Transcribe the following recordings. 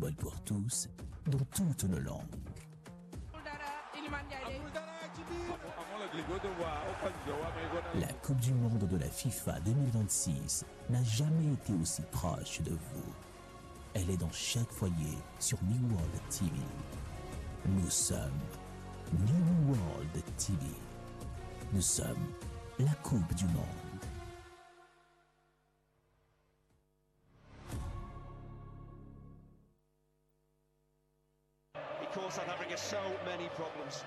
football pour tous dans toutes nos langues. La Coupe du Monde de la FIFA 2026 n'a jamais été aussi proche de vous. Elle est dans chaque foyer sur New World TV. Nous sommes New World TV. Nous sommes la Coupe du Monde. Because South Africa so many problems.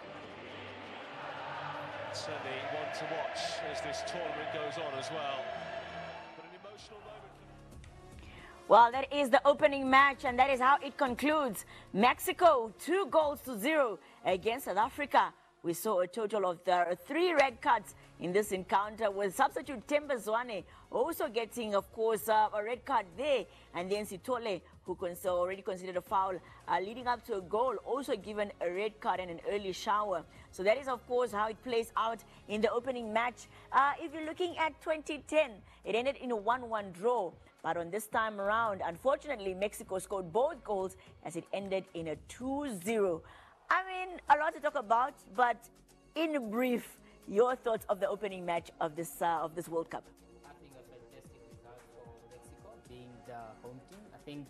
Certainly one to watch as this tournament goes on as well. But an emotional moment. Well, that is the opening match, and that is how it concludes. Mexico, 2-0 against South Africa. We saw a total of 3 red cards in this encounter, with substitute Themba Zwane also getting, of course, a red card there. And then Sithole, who already considered a foul, leading up to a goal, also given a red card and an early shower. So that is, of course, how it plays out in the opening match. If you're looking at 2010, it ended in a 1-1 draw. But on this time around, unfortunately, Mexico scored both goals as it ended in a 2-0. I mean, a lot to talk about, but in brief, your thoughts of the opening match of this World Cup? I think a fantastic result for Mexico, being the home team. I think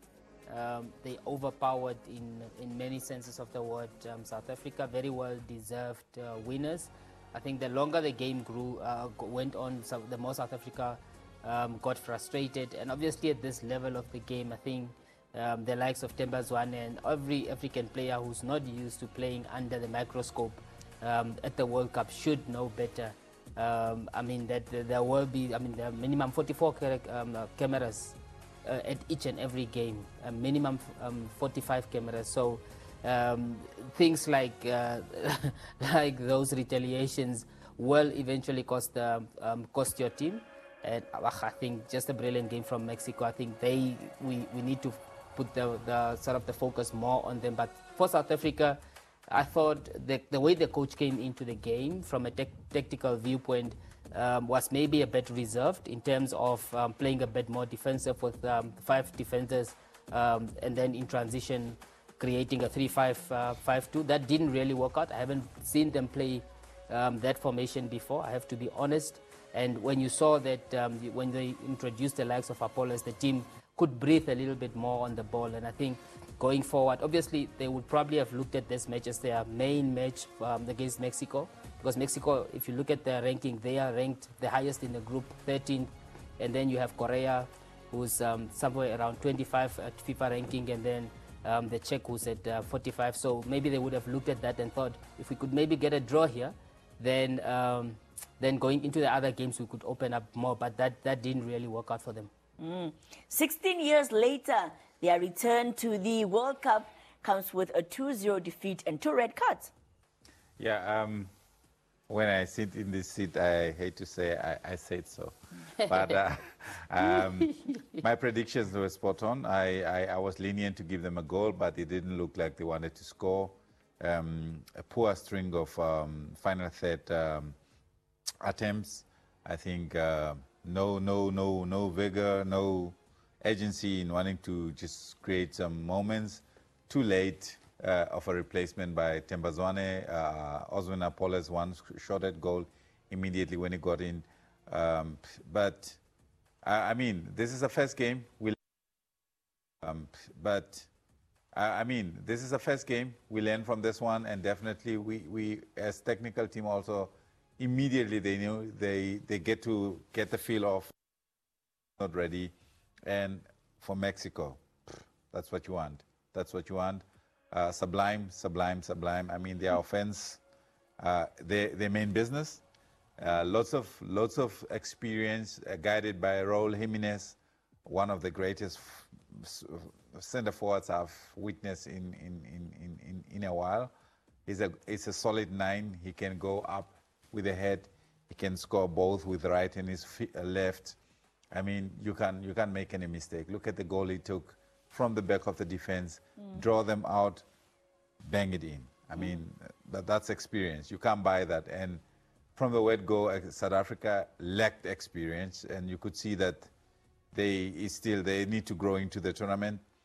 they overpowered in many senses of the word South Africa. Very well deserved winners. I think the longer the game went on, the more South Africa got frustrated. And obviously at this level of the game, I think the likes of Themba Zwane and every African player who's not used to playing under the microscope at the World Cup should know better. I mean, that there will be, there are minimum 44 cameras at each and every game, minimum 45 cameras. So things like like those retaliations will eventually cost your team. And I think just a brilliant game from Mexico. I think we need to put the sort of the focus more on them. But for South Africa, I thought the way the coach came into the game from a tactical viewpoint was maybe a bit reserved in terms of playing a bit more defensive with 5 defenders, and then in transition creating a 3-5-2. That didn't really work out. I haven't seen them play that formation before, I have to be honest. And when you saw that when they introduced the likes of Apollos, the team could breathe a little bit more on the ball. And I think going forward, obviously, they would probably have looked at this match as their main match against Mexico. Because Mexico, if you look at their ranking, they are ranked the highest in the group, 13th. And then you have Korea, who's somewhere around 25 at FIFA ranking, and then the Czech, who's at 45. So maybe they would have looked at that and thought, if we could maybe get a draw here, then going into the other games, we could open up more. But that didn't really work out for them. 16 years later, their return to the World Cup comes with a 2-0 defeat and 2 red cards. Yeah, when I sit in this seat, I hate to say I said so. But my predictions were spot on. I was lenient to give them a goal, but it didn't look like they wanted to score. A poor string of final third attempts. I think no vigor, no agency in wanting to just create some moments. Too late of a replacement by Themba Zwane. Oswin Apollos one shot at goal immediately when he got in. But I mean, this is the first game. This is the first game. We learn from this one, and definitely we as technical team also immediately they knew they get to get the feel of not ready. And for Mexico, that's what you want. That's what you want. Sublime. I mean, their offense, their main business. Lots of experience, guided by Raul Jimenez, one of the greatest center forwards I've witnessed in a while. He's a solid 9. He can go up with the head. He can score both with right and his left. I mean, you can't make any mistake. Look at the goal he took from the back of the defense, draw them out, bang it in. I mean, that's experience. You can't buy that. And from the word go, South Africa lacked experience, and you could see that they need to grow into the tournament.